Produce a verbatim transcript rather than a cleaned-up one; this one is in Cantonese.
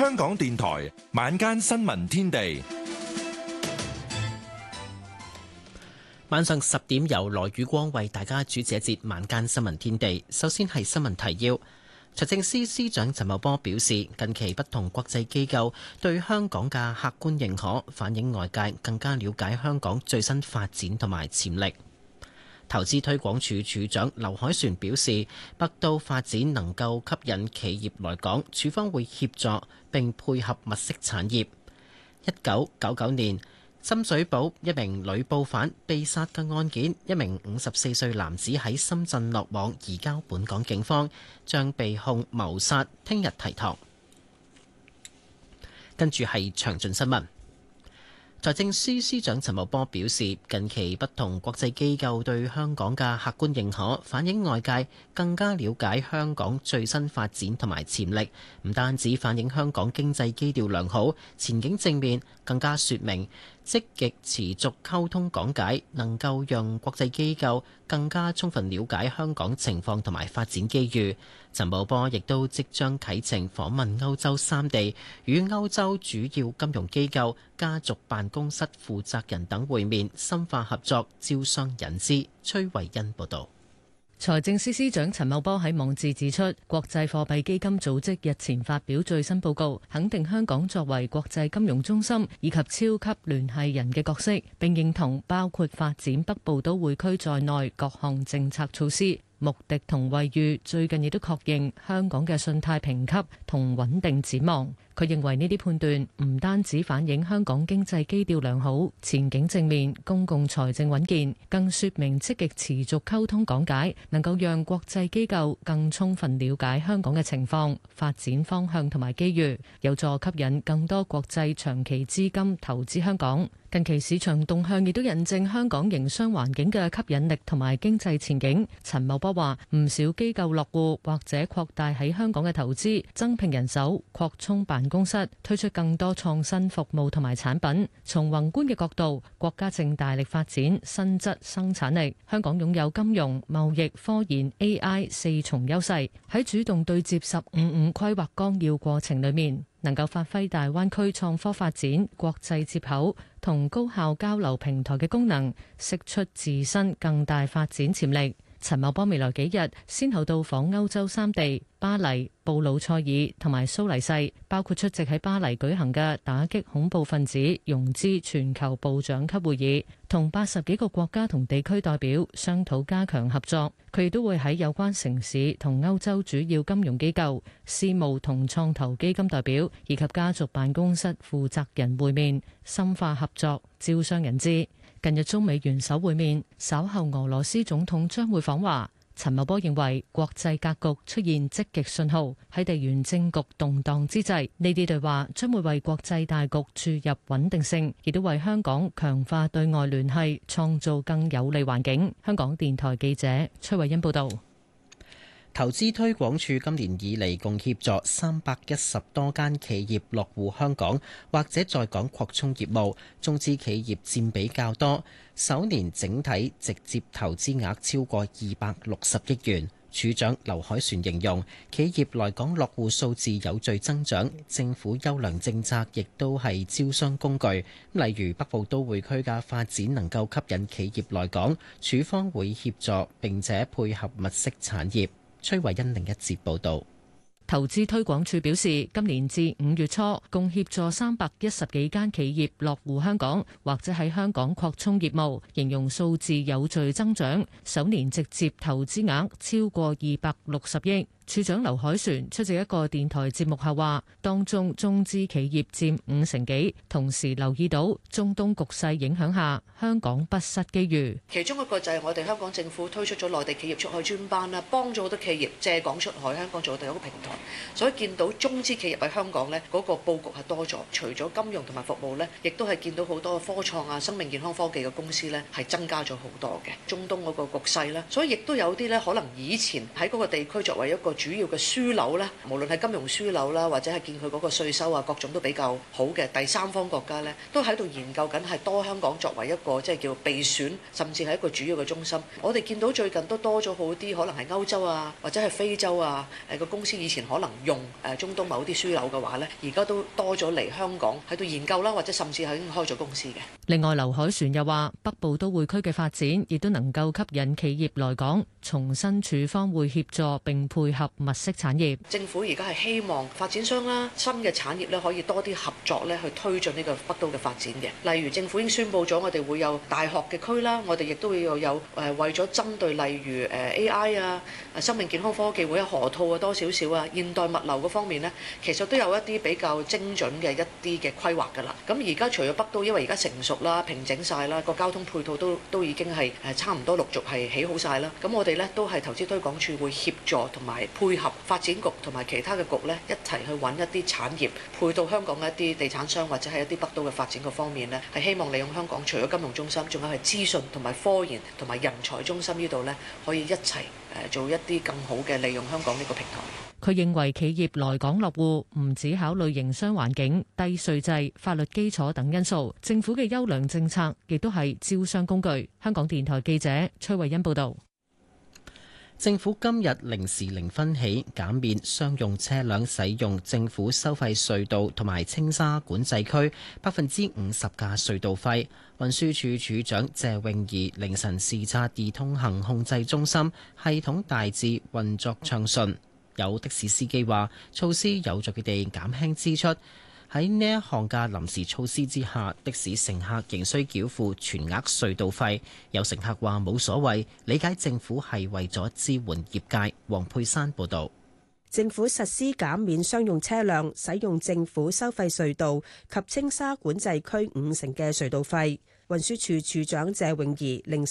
香港電台晚間新聞天地， 晚上十點由羅宇光為大家主持一節晚間新聞天地。首先係新聞提要。財政司司長陳茂波表示，近期不同國際機構對香港嘅客觀認可，反映外界更加了解香港最新發展同埋潛力。投資推廣署署長劉凱旋表示，北都發展能夠吸引企業來港，署方會協助並配合物色產業。一九九九年深水埗一名女報販被殺嘅案件，一名五十四歲男子喺深圳落網，移交本港警方，將被控謀殺，聽日提堂。跟住係詳盡新聞。財政司司長陳茂波表示，近期不同國際機構對香港嘅客觀認可，反映外界更加了解香港最新發展同埋潛力，唔單止反映香港經濟基調良好、前景正面，更加說明積極持續溝通講解，能夠讓國際機構更加充分了解香港情況同埋發展機遇。陳茂波亦都即將啟程訪問歐洲三地，與歐洲主要金融機構、家族辦公室負責人等會面，深化合作，招商引資。崔慧欣報導。 財政司司長陳茂波喺網誌指出，國際貨幣基金組織日前發表最新報告，肯定香港作為國際金融中心以及超級聯繫人嘅角色，並認同包括發展北部都會區在內各項政策措施。穆迪同惠譽最近亦都確認香港嘅信貸評級同穩定展望。佢認為呢啲判斷唔單止反映香港經濟基調良好、前景正面、公共財政穩健，更說明積極持續溝通講解，能夠讓國際機構更充分了解香港嘅情況、發展方向同埋機遇，有助吸引更多國際長期資金投資香港。近期市場動向亦都印證香港營商環境嘅吸引力同埋經濟前景。陳茂波話：唔少機構落戶或者擴大喺香港嘅投資，增聘人手，擴充辦公室，推出更多創新服務同埋產品。從宏觀嘅角度，國家正大力發展新質生產力。香港擁有金融、貿易、科研、A I 四重優勢，喺主動對接十五五規劃綱要過程裏面，能夠發揮大灣區創科發展、國際接口同高效交流平台嘅功能，釋出自身更大發展潛力。陳茂波未來幾日先後到訪歐洲三地、巴黎、布魯塞爾同埋蘇黎世，包括出席喺巴黎舉行嘅打擊恐怖分子融資全球部長級會議，同八十幾個國家同地區代表商討加強合作。佢亦都會喺有關城市同歐洲主要金融機構、私募同創投基金代表以及家族辦公室負責人會面，深化合作，招商引資。近日中美元首會面，稍後俄羅斯總統將會訪華。陳茂波認為國際格局出現積極信號，喺地緣政局動盪之際，呢啲對話將會為國際大局注入穩定性，亦都為香港強化對外聯繫創造更有利環境。香港電台記者崔慧欣報道。 投資推廣署今年以嚟共協助三百一十多間企業落戶香港，或者在港擴充業務，中資企業佔比較多。首年整體直接投資額超過二百六十億元。署長劉凱旋形容企業來港落戶數字有序增長，政府優良政策亦都係招商工具。例如北部都會區嘅發展能夠吸引企業來港，署方會協助並且配合物色產業。崔慧欣另一節報道。 投資推廣署表示，今年至五月初，共協助三百一十幾間企業落戶香港，或者喺香港擴充業務，形容數字有序增長，首年直接投資額超過二百六十億。署長劉凱旋出席一個電台節目後話，當中中資企業佔五成幾，同時留意到中東局勢影響下，香港不失機遇。 其中一個就係我哋香港政府推出咗內地企業出海專班啦，幫咗好多企業借港出海，香港做第一個平台。所以見到中資企業喺香港呢嗰個佈局係多咗，除咗金融同埋服務呢，亦都係見到好多科創啊、生命健康科技嘅公司呢係增加咗好多嘅。中東嗰個局勢啦，所以亦都有啲呢可能以前喺嗰個地區作為一個個主要嘅樞紐咧，無論係金融樞紐啦，或者係見佢嗰個稅收啊各種都比較好嘅第三方國家咧，都喺度研究緊係多香港作為一個即係叫備選，甚至係一個主要嘅中心。我哋見到最近都多咗好啲，可能係歐洲啊，或者係非洲啊，誒個公司以前可能用誒中東某啲樞紐嘅話咧，而家都多咗嚟香港喺度研究啦，或者甚至係已經開咗公司嘅。 另外，劉凱旋又話，北部都會區嘅發展亦都能夠吸引企業來港，重申處方會協助並配合物色產業。 政府而家係希望發展商啦、新嘅產業咧可以多啲合作咧，去推進呢個北都嘅發展嘅。例如政府已經宣布咗，我哋會有大學嘅區啦，我哋亦都會有有誒為咗針對例如誒 A I 啊、生命健康科技會有河套啊多少少啊，現代物流嗰方面呢，其實都有一啲比較精準嘅一啲嘅規劃㗎啦。咁而家除咗北都，因為而家成熟啦、平整晒啦，個交通配套都都已經係誒差唔多陸續係起好晒啦。咁我哋呢都係投資推廣署會協助同埋配合發展局同埋其他嘅局呢，一齊去揾一啲產業配到香港嘅一啲地產商或者係一啲北都嘅發展嘅方面呢，係希望利用香港除咗金融中心，仲有係資訊同埋科研同埋人才中心呢度呢，可以一齊誒做一啲更好嘅利用香港呢個平台。 佢認為企業來港落戶唔只考慮營商環境、低稅制、法律基礎等因素，政府嘅優良政策亦都係招商工具。香港電台記者崔慧欣報道。 政府今日零時零分起減免商用車輛使用政府收費隧道同埋青沙管制區百分之五十嘅隧道費。運輸署署長謝永儀凌晨視察易通行控制中心，系統大致運作暢順。有的士司機話，措施有助佢哋減輕支出。喺呢一項嘅臨時措施之下，的士乘客仍需繳付全額隧道費。有乘客話冇所謂，理解政府係為咗支援業界。黃佩珊報導。 政府實施減免商用車輛使用政府收費隧道及青沙管制區五成嘅隧道費。運輸署署長謝永儀凌